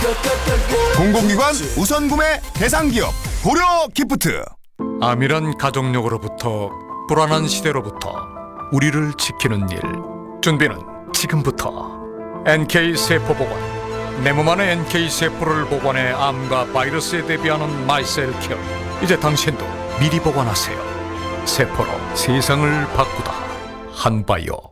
공공기관 우선구매 대상기업 고려기프트. 암이란 가족력으로부터 불안한 시대로부터 우리를 지키는 일. 준비는 지금부터. NK세포보건, 내 몸 안에 NK세포를 보관해 암과 바이러스에 대비하는 마이셀케어. 이제 당신도 미리 보관하세요. 세포로 세상을 바꾸다. 한바이오.